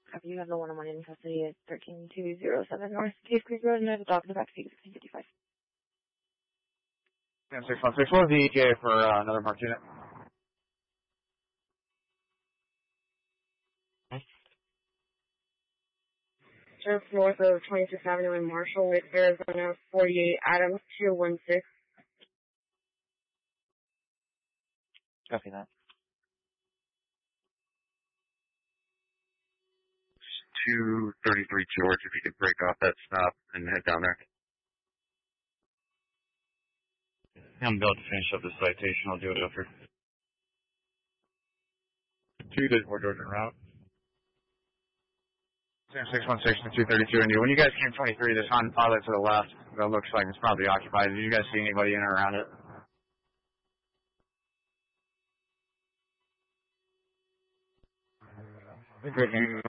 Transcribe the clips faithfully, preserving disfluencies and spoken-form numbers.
Copy, you have the one-on-one in custody at thirteen two oh seven North Cave Creek Road, and I have a dog in the back seat, sixteen fifty-five. Yeah, six one six, what was the E T A for uh, another marked unit? Just north of twenty-sixth Avenue in Marshall, with Arizona, forty-eight Adams, two one six. Copy that. two thirty-three George, if you could break off that stop and head down there. I'm about to finish up the citation. I'll do it after. two thirty-four George en route. six one six to two thirty-two India. When you guys came twenty-three, this Honda Pilot to the left, that looks like it's probably occupied. Did you guys see anybody in or around it? Great news.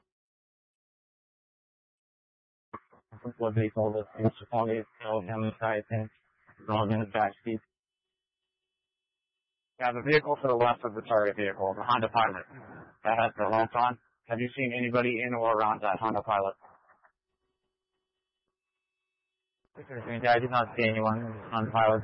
What vehicle that is on it, so him inside and wrong in the back seat. Yeah, the vehicle to the left of the target vehicle, the Honda Pilot, that has the lights on. Have you seen anybody in or around that Honda Pilot? Yeah, I did not see anyone in the Honda Pilot.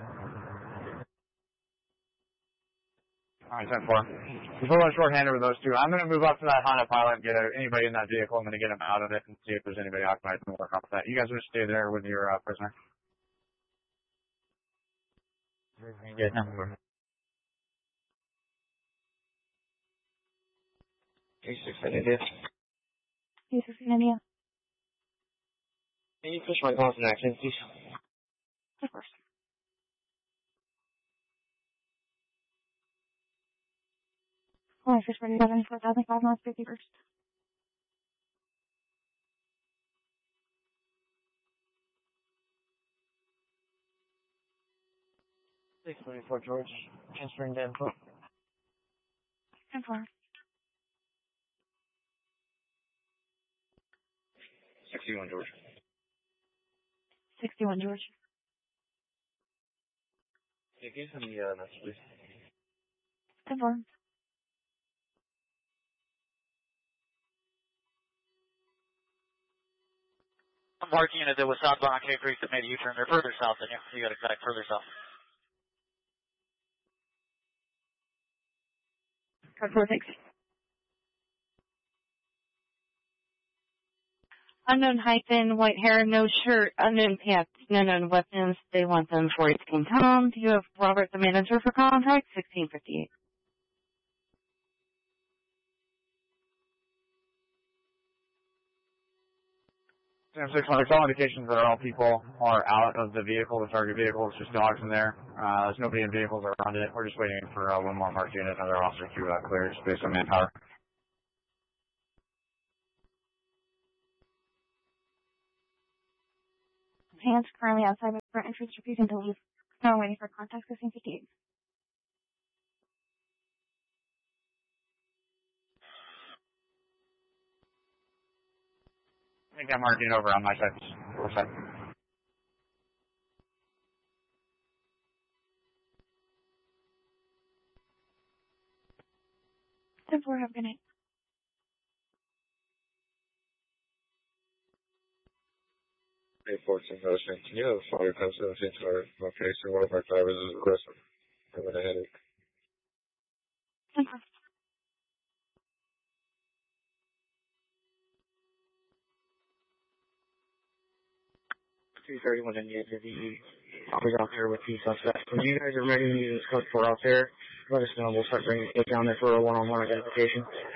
Alright, ten four. We're a little short-handed with those two. I'm going to move up to that Honda Pilot and get anybody in that vehicle. I'm going to get them out of it and see if there's anybody occupied and work off that. You guys will stay there with your uh, prisoner. Get number. A six India. A six India. Can you push my constant action, please? Of course. Oh, fish ready, four thousand five miles, fifty-first. six twenty-four George, transferring to info. ten four. sixty-one George. sixty-one George. Yeah, give him the uh, message, please. ten four. I'm marking it that was southbound on Cave Creek that made a U-turn. They're further south than you. You got it back further south. Code four six. Unknown hyphen, white hair, no shirt, unknown pants, no known weapons. They want them for its Tom. Do you have Robert the manager for contact? sixteen fifty-eight. Sam six hundred, all indications that all people are out of the vehicle, the target vehicle. It's just dogs in there. Uh, there's nobody in vehicles around it. We're just waiting for uh, one more marked unit, another officer to uh, clear just based on manpower. Hands currently outside my front entrance, refusing to leave. Now waiting for contact, sixteen fifty-eight. I think I'm marking over on my side. Four side. ten four, have a good night. Hey, fourteen Hudson, can you have a fire come seventeen car location? One of our drivers is aggressive. Having a headache. ten four. two thirty-one India to the office out there with two suspects. When you guys are ready to use code four out there, let us know. We'll start bringing it down there for a one-on-one identification.